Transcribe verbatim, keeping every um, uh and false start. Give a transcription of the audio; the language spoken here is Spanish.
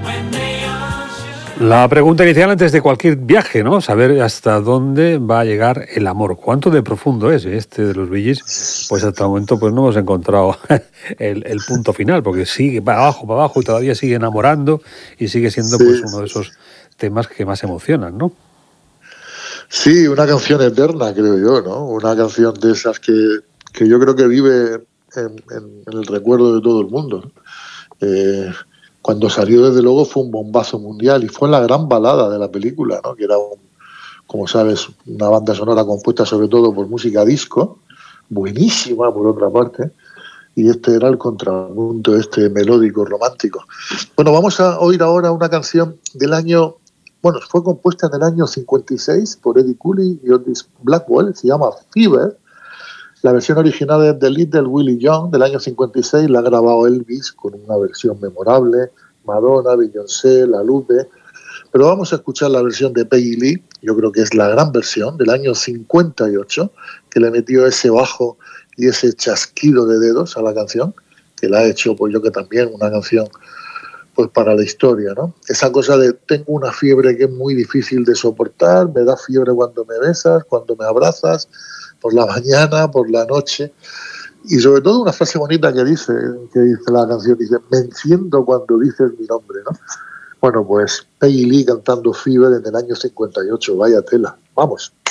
La pregunta inicial antes de cualquier viaje, ¿no? Saber hasta dónde va a llegar el amor. ¿Cuánto de profundo es este de los Bee Gees? Pues hasta el momento pues no hemos encontrado el, el punto final, porque sigue para abajo, para abajo y todavía sigue enamorando y sigue siendo Sí, pues uno de sí, esos temas que más emocionan, ¿no? sí, una canción eterna, creo yo, ¿no? Una canción de esas que, que yo creo que vive en, en- en el recuerdo de todo el mundo, ¿no? Eh, Cuando salió, desde luego, fue un bombazo mundial y fue la gran balada de la película, ¿no? Que era, un, como sabes, una banda sonora compuesta sobre todo por música disco, buenísima por otra parte, y este era el contrapunto este melódico romántico. Bueno, vamos a oír ahora una canción del año, bueno, fue compuesta en el año cincuenta y seis por Eddie Cooley y Otis Blackwell, se llama Fever. La versión original es de Little Willie Young del año cincuenta y seis, la ha grabado Elvis con una versión memorable, Madonna, Beyoncé, La Lupe, pero vamos a escuchar la versión de Peggy Lee, yo creo que es la gran versión del año cincuenta y ocho, que le metió ese bajo y ese chasquido de dedos a la canción, que la ha hecho, pues yo que también, una canción pues para la historia, ¿no? Esa cosa de tengo una fiebre que es muy difícil de soportar, me da fiebre cuando me besas, cuando me abrazas, por la mañana, por la noche, y sobre todo una frase bonita que dice, que dice la canción, dice, me enciendo cuando dices mi nombre, ¿no? Bueno, pues Peggy Lee cantando Fever en el año cincuenta y ocho, vaya tela, vamos.